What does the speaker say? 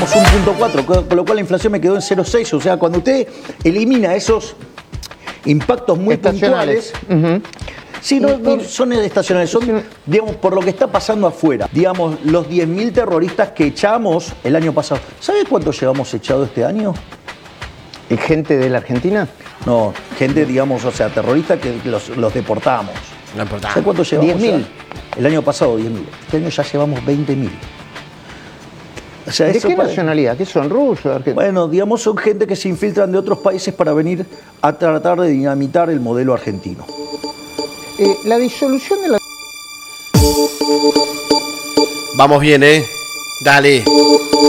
1.4, con lo cual la inflación me quedó en 0.6. O sea, cuando usted elimina esos impactos muy puntuales, sí, no son estacionales, son, digamos, por lo que está pasando afuera. Digamos, los 10.000 terroristas que echamos el año pasado. ¿Sabe cuántos llevamos echado este año? ¿Gente de la Argentina? No, gente, digamos, o sea, terroristas que los deportamos. No importa. ¿Sabe cuántos llevamos? 10.000. El año pasado, 10.000. Este año ya llevamos 20.000. O sea, ¿De qué nacionalidad? ¿Qué son? ¿Rusos? ¿Argentinos? Bueno, digamos, son gente que se infiltran de otros países para venir a tratar de dinamitar el modelo argentino. La disolución de la... Vamos bien, ¿eh? Dale.